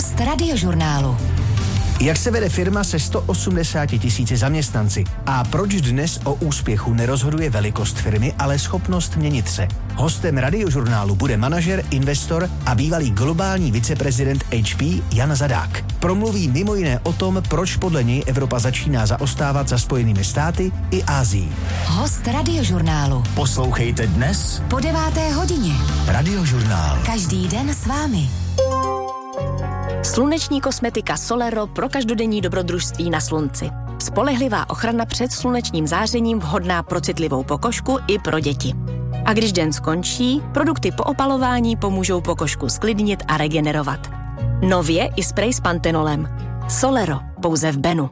Host Radiožurnálu. Jak se vede firma se 180 000 zaměstnanci? A proč dnes o úspěchu nerozhoduje velikost firmy, ale schopnost měnit se? Hostem Radiožurnálu bude manažer, investor a bývalý globální viceprezident HP Jan Zadák. Promluví mimo jiné o tom, proč podle něj Evropa začíná zaostávat za Spojenými státy i Asií. Host Radiožurnálu. Poslouchejte dnes Po 9. hodině. Radiožurnál. Každý den s vámi. Sluneční kosmetika Solero pro každodenní dobrodružství na slunci. Spolehlivá ochrana před slunečním zářením vhodná pro citlivou pokožku i pro děti. A když den skončí, produkty po opalování pomůžou pokožku sklidnit a regenerovat. Nově i sprej s pantenolem. Solero, pouze v Benu.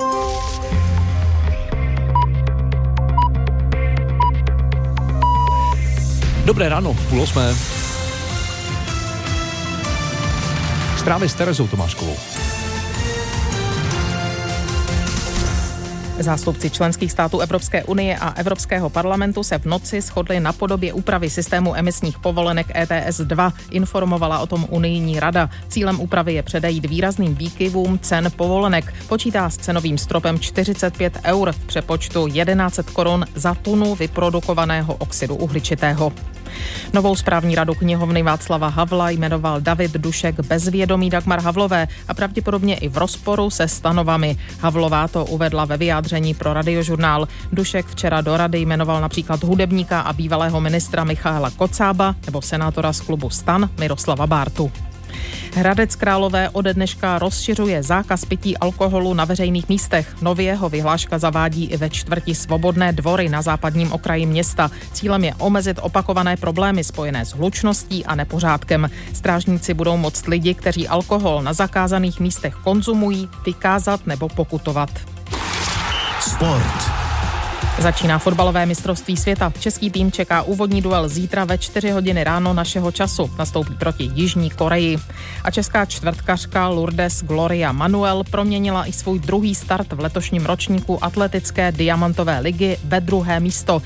Dobré ráno, 7:30. Zprávy s Terezou Tomáškovou. Zástupci členských států Evropské unie a Evropského parlamentu se v noci shodli na podobě úpravy systému emisních povolenek ETS 2, informovala o tom unijní rada. Cílem úpravy je předejít výrazným výkyvům cen povolenek. Počítá s cenovým stropem 45 eur, v přepočtu 1100 korun za tunu vyprodukovaného oxidu uhličitého. Novou správní radu knihovny Václava Havla jmenoval David Dušek bez vědomí Dagmar Havlové a pravděpodobně i v rozporu se stanovami. Havlová to uvedla ve vyjádření pro Radiožurnál. Dušek včera do rady jmenoval například hudebníka a bývalého ministra Michaela Kocába nebo senátora z klubu STAN Miroslava Bártu. Hradec Králové ode dneška rozšiřuje zákaz pití alkoholu na veřejných místech. Nově ho vyhláška zavádí i ve čtvrti Svobodné dvory na západním okraji města. Cílem je omezit opakované problémy spojené s hlučností a nepořádkem. Strážníci budou moct lidi, kteří alkohol na zakázaných místech konzumují, vykázat nebo pokutovat. Sport. Začíná fotbalové mistrovství světa. Český tým čeká úvodní duel zítra ve 4 hodiny ráno našeho času. Nastoupí proti Jižní Koreji. A česká čtvrtkařka Lourdes Gloria Manuel proměnila i svůj druhý start v letošním ročníku atletické diamantové ligy ve 2. místo.